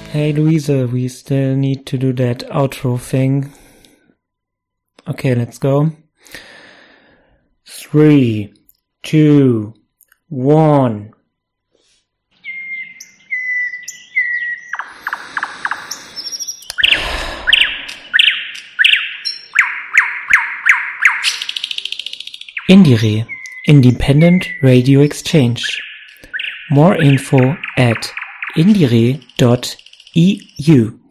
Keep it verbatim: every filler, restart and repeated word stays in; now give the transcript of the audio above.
Hey Luise, we still need to do that outro thing. Okay, let's go. Three, two, one. Indire, Independent Radio Exchange. More info at indire dot e u.